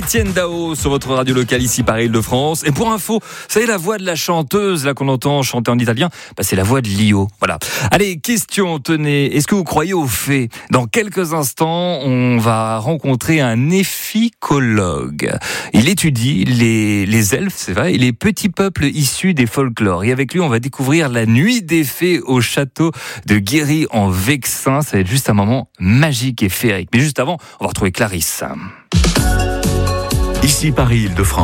Étienne Dao sur votre radio locale ici par Île-de-France. Et pour info, vous savez la voix de la chanteuse là qu'on entend chanter en italien, c'est la voix de Lio. Voilà. Allez, question, tenez, est-ce que vous croyez aux fées ? Dans quelques instants, on va rencontrer un épicologue. Il étudie les elfes, c'est vrai, et les petits peuples issus des folklores. Et avec lui, on va découvrir la nuit des fées au château de Guéry en Vexin. Ça va être juste un moment magique et féerique. Mais juste avant, on va retrouver Clarisse. Ici Paris, Île-de-France.